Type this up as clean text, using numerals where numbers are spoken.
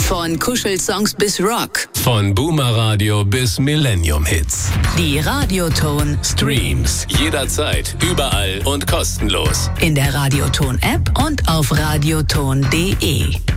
Von Kuschelsongs bis Rock. Von Boomer Radio bis Millennium Hits. Die Radioton Streams jederzeit, überall und kostenlos. in der Radioton App und auf radioton.de.